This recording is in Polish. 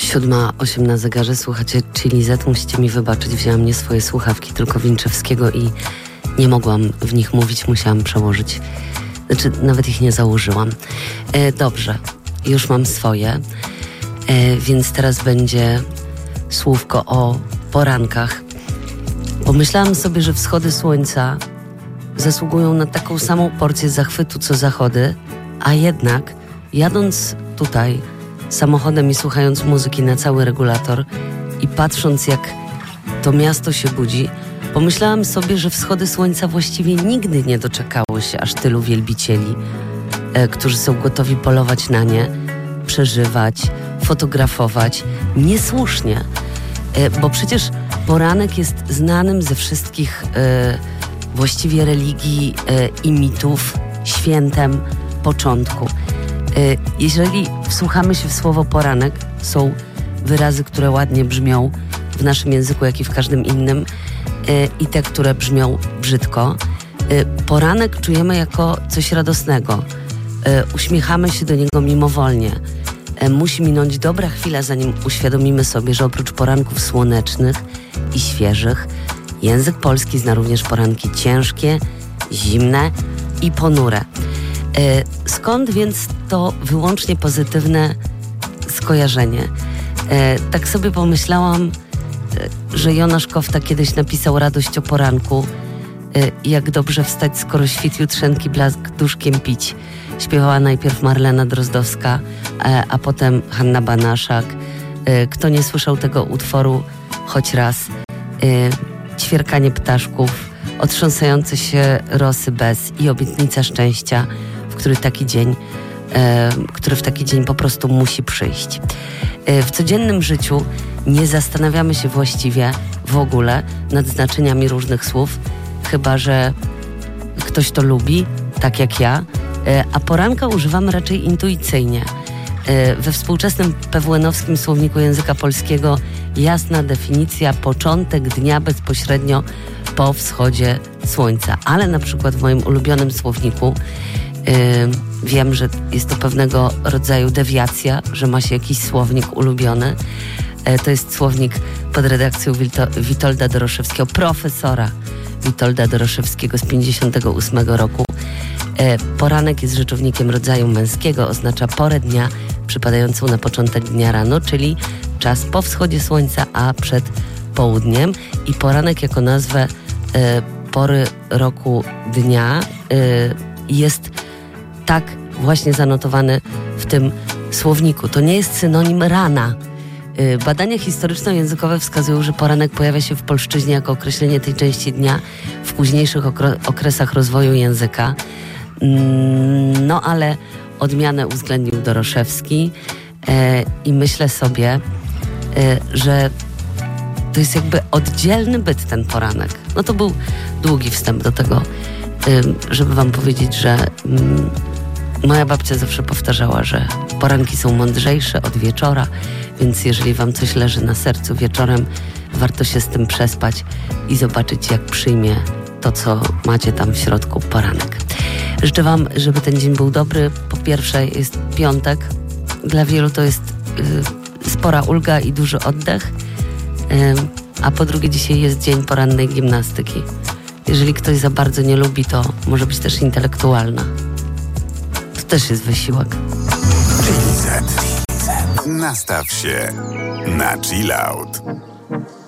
7:08 na zegarze, słuchacie Chili Z. Musicie mi wybaczyć, wzięłam nie swoje słuchawki, tylko Winczewskiego i nie mogłam w nich mówić, musiałam przełożyć. Znaczy, nawet ich nie założyłam. Dobrze, już mam swoje, więc teraz będzie słówko o porankach. Pomyślałam sobie, że wschody słońca zasługują na taką samą porcję zachwytu, co zachody, a jednak jadąc tutaj samochodem i słuchając muzyki na cały regulator i patrząc, jak to miasto się budzi, pomyślałam sobie, że wschody słońca właściwie nigdy nie doczekało się aż tylu wielbicieli, którzy są gotowi polować na nie, przeżywać, fotografować. Niesłusznie, bo przecież poranek jest znanym ze wszystkich właściwie religii i mitów świętem początku. Jeżeli wsłuchamy się w słowo poranek, są wyrazy, które ładnie brzmią w naszym języku, jak i w każdym innym, i te, które brzmią brzydko. Poranek czujemy jako coś radosnego. Uśmiechamy się do niego mimowolnie. Musi minąć dobra chwila, zanim uświadomimy sobie, że oprócz poranków słonecznych i świeżych, język polski zna również poranki ciężkie, zimne i ponure. Skąd więc to wyłącznie pozytywne skojarzenie? Tak sobie pomyślałam, że Jonasz Kofta kiedyś napisał radość o poranku. Jak dobrze wstać, skoro świt jutrzenki blask duszkiem pić. Śpiewała najpierw Marlena Drozdowska, a potem Hanna Banaszak. Kto nie słyszał tego utworu choć raz? Ćwierkanie ptaszków, otrząsające się rosy bez i obietnica szczęścia, który w taki dzień po prostu musi przyjść. W codziennym życiu nie zastanawiamy się właściwie w ogóle nad znaczeniami różnych słów, chyba że ktoś to lubi, tak jak ja, a poranka używamy raczej intuicyjnie. We współczesnym PWN-owskim słowniku języka polskiego jasna definicja: początek dnia bezpośrednio po wschodzie słońca. Ale na przykład w moim ulubionym słowniku wiem, że jest to pewnego rodzaju dewiacja, że ma się jakiś słownik ulubiony. To jest słownik pod redakcją Witolda Doroszewskiego, profesora Witolda Doroszewskiego z 1958 roku. Poranek jest rzeczownikiem rodzaju męskiego, oznacza porę dnia przypadającą na początek dnia rano, czyli czas po wschodzie słońca, a przed południem. I poranek jako nazwę pory roku dnia jest tak właśnie zanotowany w tym słowniku. To nie jest synonim rana. Badania historyczno-językowe wskazują, że poranek pojawia się w polszczyźnie jako określenie tej części dnia w późniejszych okresach rozwoju języka. No ale odmianę uwzględnił Doroszewski i myślę sobie, że to jest jakby oddzielny byt, ten poranek. No to był długi wstęp do tego, żeby wam powiedzieć, że moja babcia zawsze powtarzała, że poranki są mądrzejsze od wieczora, więc jeżeli wam coś leży na sercu wieczorem, warto się z tym przespać i zobaczyć, jak przyjmie to, co macie tam w środku, poranek. Życzę wam, żeby ten dzień był dobry. Po pierwsze, jest piątek. Dla wielu to jest spora ulga i duży oddech. A po drugie, dzisiaj jest dzień porannej gimnastyki. Jeżeli ktoś za bardzo nie lubi, to może być też intelektualna. To też jest wysiłek. Nastaw się na chill out.